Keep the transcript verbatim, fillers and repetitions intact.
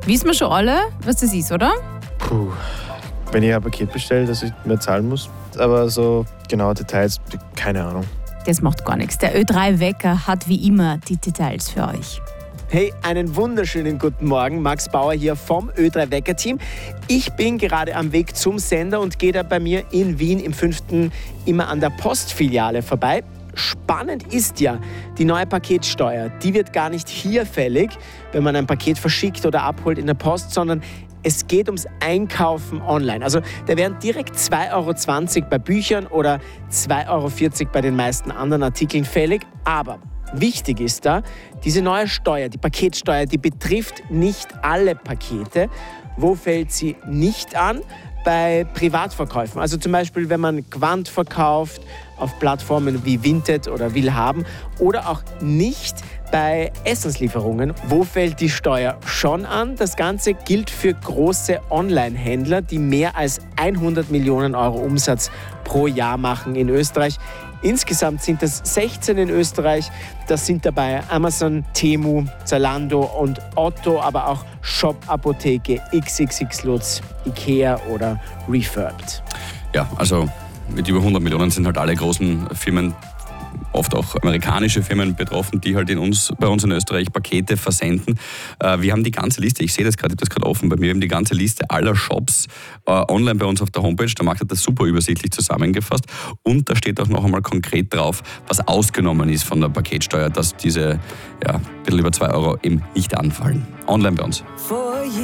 Wissen wir schon alle, was das ist, oder? Puh. Wenn ich ein Paket bestelle, dass ich mehr zahlen muss. Aber so genaue Details, keine Ahnung. Das macht gar nichts. Der Ö drei Wecker hat wie immer die Details für euch. Hey, einen wunderschönen guten Morgen. Max Bauer hier vom Ö drei Wecker-Team. Ich bin gerade am Weg zum Sender und gehe da bei mir in Wien im fünften immer an der Postfiliale vorbei. Spannend ist ja, die neue Paketsteuer, die wird gar nicht hier fällig, wenn man ein Paket verschickt oder abholt in der Post, sondern es geht ums Einkaufen online. Also da wären direkt zwei Euro zwanzig bei Büchern oder zwei Euro vierzig bei den meisten anderen Artikeln fällig. Aber wichtig ist da, diese neue Steuer, die Paketsteuer, die betrifft nicht alle Pakete. Wo fällt sie nicht an? Bei Privatverkäufen. Also zum Beispiel, wenn man Gewand verkauft auf Plattformen wie Vinted oder Willhaben oder auch nicht bei Essenslieferungen. Wo fällt die Steuer schon an? Das Ganze gilt für große Online-Händler, die mehr als hundert Millionen Euro Umsatz pro Jahr machen in Österreich. Insgesamt sind es sechzehn in Österreich. Das sind dabei Amazon, Temu, Zalando und Otto, aber auch Shop, Apotheke, X X X Lutz, Ikea oder Refurbed. Ja, also mit über hundert Millionen sind halt alle großen Firmen, oft auch amerikanische Firmen betroffen, die halt in uns, bei uns in Österreich Pakete versenden. Äh, wir haben die ganze Liste, ich sehe das gerade, ich habe das gerade offen bei mir, wir haben die ganze Liste aller Shops äh, online bei uns auf der Homepage. Der Markt hat das super übersichtlich zusammengefasst und da steht auch noch einmal konkret drauf, was ausgenommen ist von der Paketsteuer, dass diese ja, ein bisschen über zwei Euro eben nicht anfallen. Online bei uns.